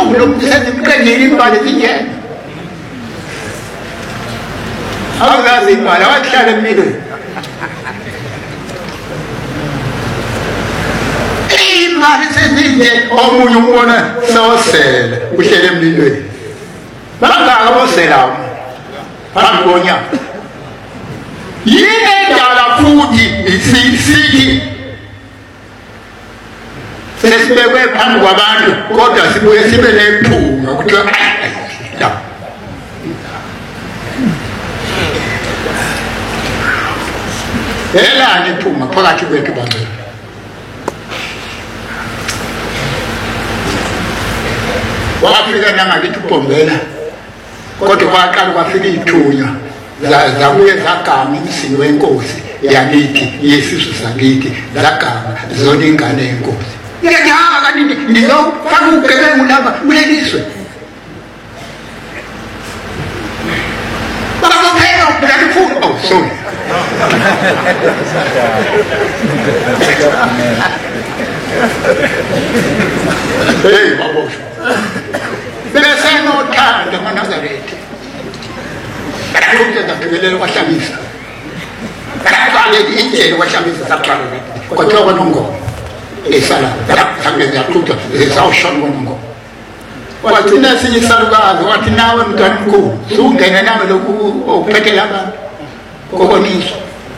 umlo sezimqedile imali zingena awuzazi imali awahlala emlilweni imali sezinde omunye umbona sawusela uhlele emlilweni bangaka boselawo phambi konyaka yini endala futhi isithi sesibekwe phambi kwabantu kodwa sibuye sibe nephunga kuthiwa elani iphunga phakathi kwethu bangcwele wafika nangakithi uBhombela kodwa kwaqala kwafika ithunya zabuye zagama imsini wenkosi yakithi yesizwe sakithi zagama zona ingane yenkosi ngiyahamba kanti ngizofaka ugebengu lapha kuleliswe bazopheka ukudla oh sorry hey babosho besenothanda kaNazaretha ukuthi ngaphekelela kwahlabisa kaqale indlela kwahlabisa saqala kwathiwa kwanongo esala sangenza yaxutha esawushona kwanongo wathina sinye isalukazi wathi nawe mntwana mkhulu sungena nawe lokhu okuphethela abantu kokoniswa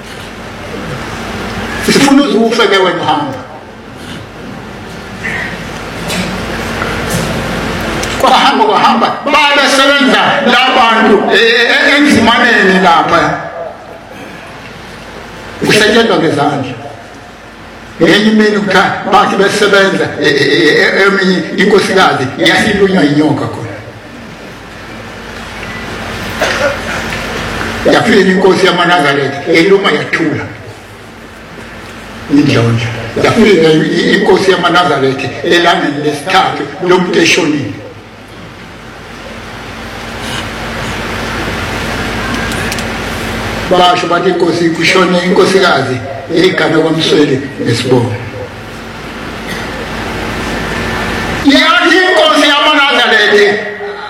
sifuna uzufeke wena uhamba kwahamba babesebenza labantu enzimaneni lapha kusetshenzwa ngezandla ngenye imini bathi besebenza eminye inkosikazi yasilunywa inyoka khona yafika inkosi yamaNazaretha eluma yathula indlonja yafika inkosi yamaNazaretha elangeni lesithathu lomuntu eshonile basho bathi inkosi kushone inkosikazi igama kwaMsweli nesibongo yathi inkosi yamaNazaretha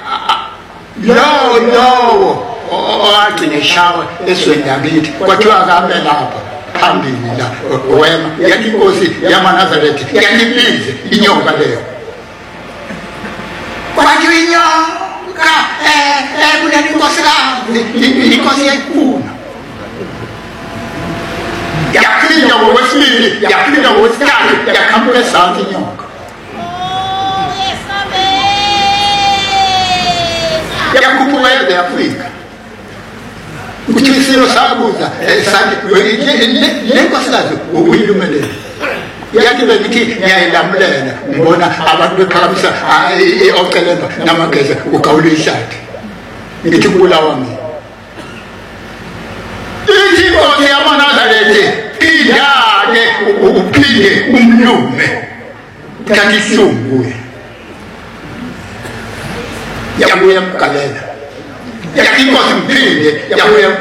lo owagcina eshawa esweni yakithi kwathiwa akahambe lapha phambili la wema yathi inkosi yamaNazaretha yangibize inyoka leyo kwathiwa inyoka kuleli nkosikazi inkosi yayifuna yaphinda ngokwesibili yaphinda ngokwesithathu yakhamuka ezantsi inyoka yakhuphuka yaze yafika ukuthi isilo sabuza le nkosikazi uyilumelele yathi bengithi ngiyayilamulela ngibona abantu bephakamisa ocelemba namageza ugawula ihlathi ngithi kubulawa mina ithi inkosi yamaNazaretha phindane uphinde umlume kanti ihlunguye yabuya emgalela yathi inkosi mphinde yabuya